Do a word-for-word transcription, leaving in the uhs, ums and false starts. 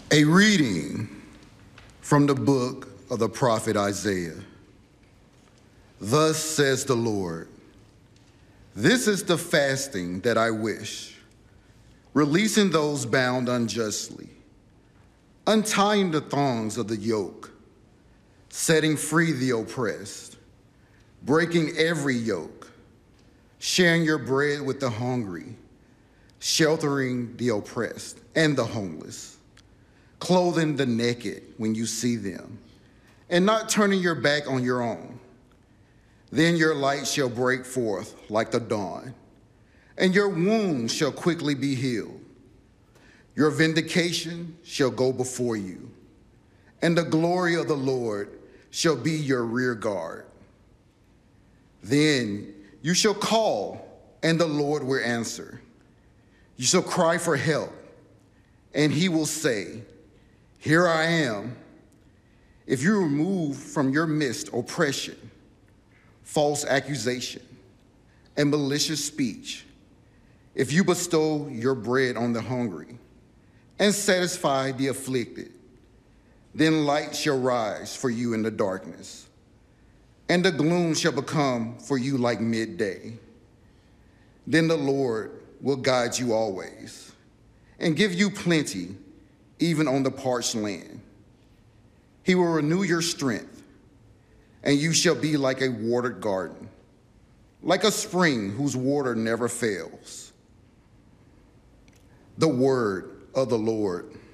A reading from the book of the prophet Isaiah. Thus says the Lord, this is the fasting that I wish, releasing those bound unjustly, untying the thongs of the yoke, setting free the oppressed, breaking every yoke, sharing your bread with the hungry, sheltering the oppressed and the homeless, clothing the naked when you see them, and not turning your back on your own. Then your light shall break forth like the dawn, and your wounds shall quickly be healed. Your vindication shall go before you, and the glory of the Lord shall be your rear guard. Then you shall call, and the Lord will answer. You shall cry for help, and he will say, here I am. If you remove from your midst oppression, false accusation, and malicious speech, if you bestow your bread on the hungry and satisfy the afflicted, then light shall rise for you in the darkness, and the gloom shall become for you like midday. Then the Lord will guide you always and give you plenty, even on the parched land. He will renew your strength, and you shall be like a watered garden, like a spring whose water never fails. The word of the Lord.